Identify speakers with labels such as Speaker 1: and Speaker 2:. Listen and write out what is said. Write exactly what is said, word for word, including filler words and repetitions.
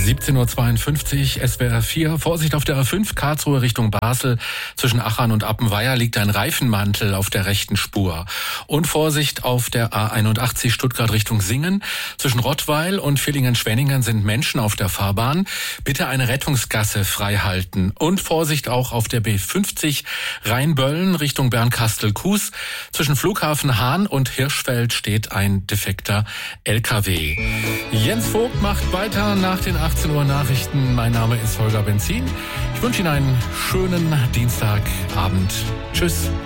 Speaker 1: siebzehn Uhr zweiundfünfzig, S W R vier. Vorsicht auf der A fünf, Karlsruhe Richtung Basel. Zwischen Achern und Appenweier liegt ein Reifenmantel auf der rechten Spur. Und Vorsicht auf der A einundachtzig, Stuttgart Richtung Singen. Zwischen Rottweil und Villingen-Schwenningen sind Menschen auf der Fahrbahn. Bitte eine Rettungsgasse frei halten. Und Vorsicht auch auf der B fünfzig, Rheinböllen Richtung Bernkastel-Kues. Zwischen Flughafen Hahn und Hirschfeld steht ein defekter L K W. Jens Vogt macht weiter nach den achtzehn Uhr Nachrichten. Mein Name ist Holger Benzin. Ich wünsche Ihnen einen schönen Dienstagabend. Tschüss.